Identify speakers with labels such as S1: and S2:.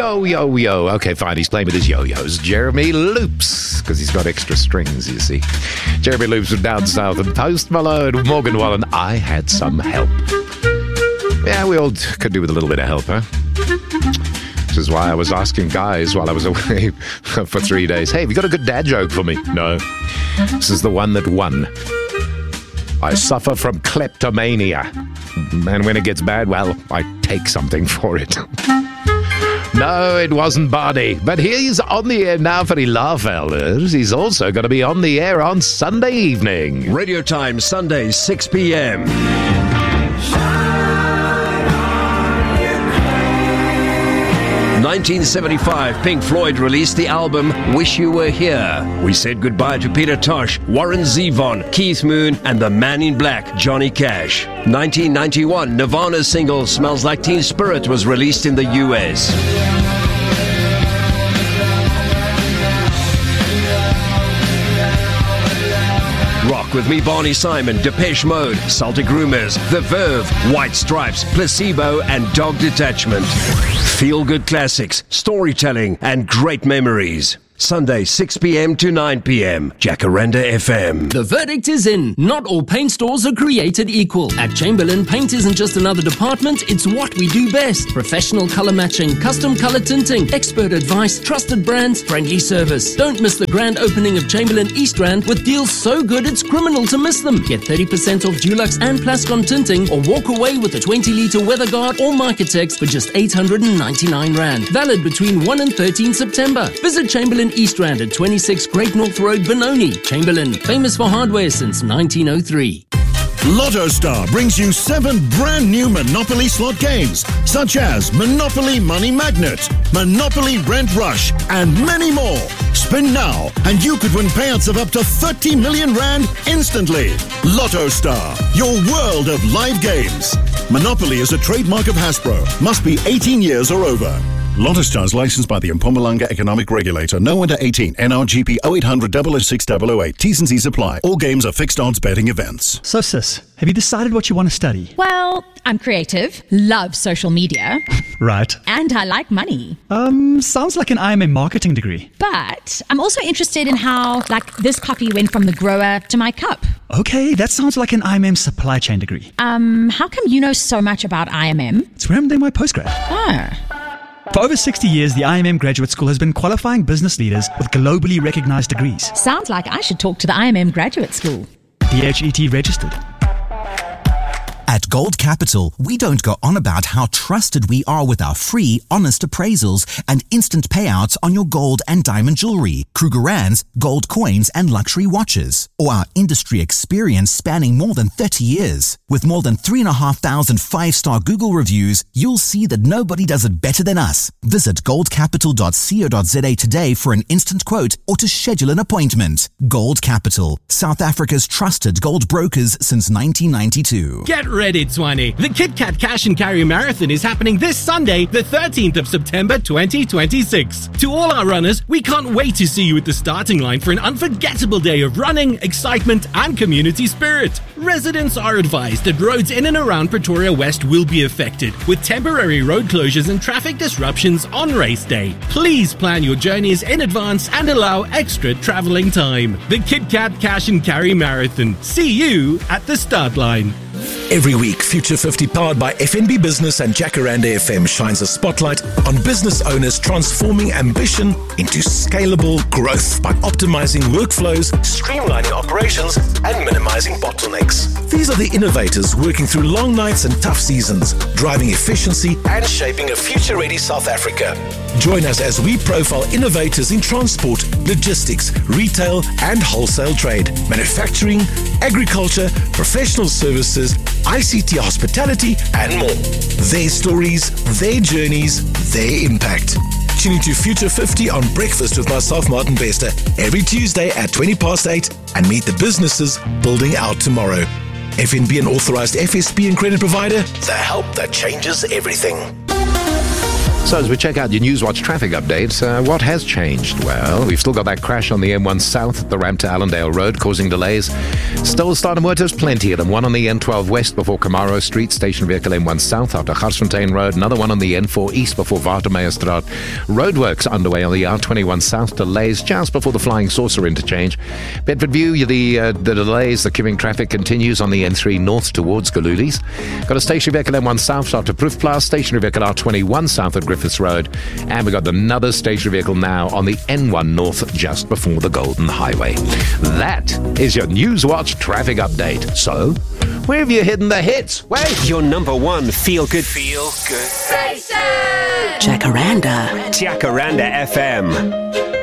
S1: Yo. Okay, fine, he's playing with his yo-yos. Jeremy Loops, because he's got extra strings, you see. Jeremy Loops from down south, and Post Malone, Morgan Wallen. I had some help. Yeah, we all could do with a little bit of help, huh? This is why I was asking guys while I was away for 3 days, hey, have you got a good dad joke for me? No. This is the one that won. I suffer from kleptomania. And when it gets bad, well, I take something for it. No, it wasn't Barney. But he's on the air now for Laugh-Elders. He's also going to be on the air on Sunday evening.
S2: Radio Time, Sunday, 6 p.m. 1975, Pink Floyd released the album Wish You Were Here. We said goodbye to Peter Tosh, Warren Zevon, Keith Moon, and the Man in Black, Johnny Cash. 1991, Nirvana's single Smells Like Teen Spirit was released in the US. Rock with me, Barney Simon, Depeche Mode, Celtic Rumours, The Verve, White Stripes, Placebo, and Dog Detachment. Feel-good classics, storytelling, and great memories. Sunday, 6 p.m. to 9 p.m. Jacaranda FM.
S3: The verdict is in. Not all paint stores are created equal. At Chamberlain, paint isn't just another department, it's what we do best. Professional color matching, custom color tinting, expert advice, trusted brands, friendly service. Don't miss the grand opening of Chamberlain East Rand with deals so good it's criminal to miss them. Get 30% off Dulux and Plascon tinting or walk away with a 20-litre WeatherGuard or Marketex for just 899 Rand. Valid between 1 and 13 September. Visit Chamberlain East Rand at 26 Great North Road, Benoni. Chamberlain, famous for hardware since 1903.
S4: Lotto Star brings you 7 brand new Monopoly slot games, such as Monopoly Money Magnet, Monopoly Rent Rush, and many more. Spin now, and you could win payouts of up to 30 million Rand instantly. Lotto Star, your world of live games. Monopoly is a trademark of Hasbro. Must be 18 years or over. Lotto Star is licensed by the Mpumalanga Economic Regulator. No under 18. NRGP 0800 006 008. T's and C's apply. All games are fixed odds betting events.
S5: So sis, have you decided what you want to study?
S6: Well, I'm creative, love social media.
S5: Right.
S6: And I like money.
S5: Sounds like an IMM marketing degree.
S6: But I'm also interested in how, this coffee went from the grower to my cup.
S5: Okay, that sounds like an IMM supply chain degree.
S6: How come you know so much about IMM?
S5: It's where I'm doing my postgrad.
S6: Oh.
S5: For over 60 years, the IMM Graduate School has been qualifying business leaders with globally recognized degrees.
S6: Sounds like I should talk to the IMM Graduate School.
S5: DHET registered.
S7: At Gold Capital, we don't go on about how trusted we are with our free, honest appraisals and instant payouts on your gold and diamond jewelry, Krugerrands, gold coins and luxury watches, or our industry experience spanning more than 30 years. With more than 3,500 5-star Google reviews, you'll see that nobody does it better than us. Visit goldcapital.co.za today for an instant quote or to schedule an appointment. Gold Capital, South Africa's trusted gold brokers since 1992.
S8: Get ready, Tshwane. The KitKat Cash and Carry Marathon is happening this Sunday, the 13th of September 2026. To all our runners, we can't wait to see you at the starting line for an unforgettable day of running, excitement, and community spirit. Residents are advised that roads in and around Pretoria West will be affected, with temporary road closures and traffic disruptions on race day. Please plan your journeys in advance and allow extra traveling time. The KitKat Cash and Carry Marathon. See you at the start line.
S9: Every week, Future 50 powered by FNB Business and Jacaranda FM shines a spotlight on business owners transforming ambition into scalable growth by optimizing workflows, streamlining operations, and minimizing bottlenecks. These are the innovators working through long nights and tough seasons, driving efficiency and shaping a future-ready South Africa. Join us as we profile innovators in transport, logistics, retail, and wholesale trade, manufacturing, agriculture, professional services, ICT hospitality, and more. Their stories, their journeys, their impact. Tune into Future 50 on Breakfast with myself, Martin Bester, every Tuesday at 8:20 and meet the businesses building out tomorrow. FNB, an authorized FSP and credit provider, the help that changes everything.
S1: So as we check out your Newswatch traffic update, what has changed? Well, we've still got that crash on the M1 South at the ramp to Allendale Road, causing delays. Still starting motors, plenty of them. One on the N12 West before Camaro Street, station vehicle M1 South after Garsfontein Road. Another one on the N4 East before Watermeierstraat. Roadworks underway on the R21 South, delays just before the Flying Saucer interchange. Bedford View, the delays, the queuing traffic continues on the N3 North towards Galulis. Got a station vehicle M1 South after Proefplaas, stationary vehicle R21 South at Griffiths Road, and we got another stationary vehicle now on the N1 North just before the Golden Highway. That is your Newswatch traffic update. So, where have you hidden the hits? Wait!
S2: Your number one feel-good station! Jacaranda FM.